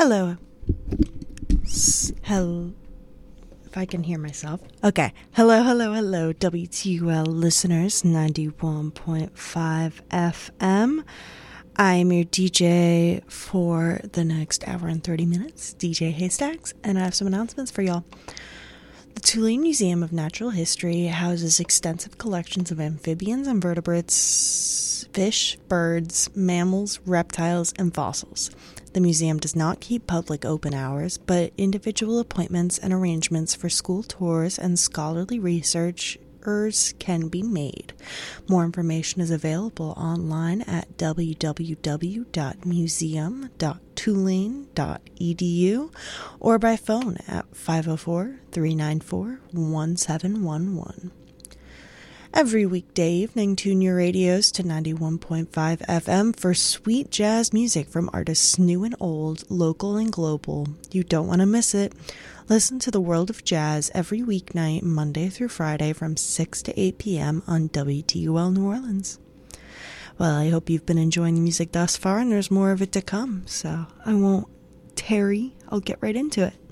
Hello. Hello. If I can hear myself. Okay. Hello, WTUL listeners, 91.5 FM. I'm your DJ for the next hour and 30 minutes, DJ Haystacks, and I have some announcements for y'all. The Tulane Museum of Natural History houses extensive collections of amphibians and vertebrates, fish, birds, mammals, reptiles, and fossils. The museum does not keep public open hours, but individual appointments and arrangements for school tours and scholarly researchers can be made. More information is available online at www.museum.tulane.edu or by phone at 504-394-1711. Every weekday evening, tune your radios to 91.5 FM for sweet jazz music from artists new and old, local and global. You don't want to miss it. Listen to the World of Jazz every weeknight, Monday through Friday from 6 to 8 p.m. on WTUL New Orleans. Well, I hope you've been enjoying the music thus far, and there's more of it to come, so I won't tarry. I'll get right into it.